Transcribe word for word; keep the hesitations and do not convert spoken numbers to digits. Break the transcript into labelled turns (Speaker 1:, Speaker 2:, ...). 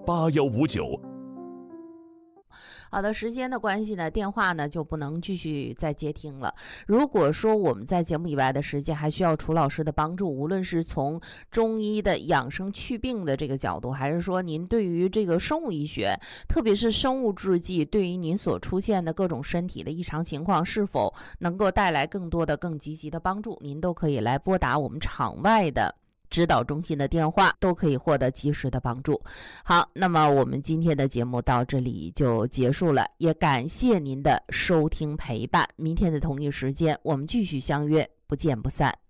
Speaker 1: 八幺五九。
Speaker 2: 好的，时间的关系呢，电话呢就不能继续再接听了。如果说我们在节目以外的时间还需要楚老师的帮助，无论是从中医的养生祛病的这个角度，还是说您对于这个生物医学，特别是生物制剂，对于您所出现的各种身体的异常情况，是否能够带来更多的、更积极的帮助，您都可以来拨打我们场外的指导中心的电话，都可以获得及时的帮助。好，那么我们今天的节目到这里就结束了，也感谢您的收听陪伴。明天的同一时间，我们继续相约，不见不散。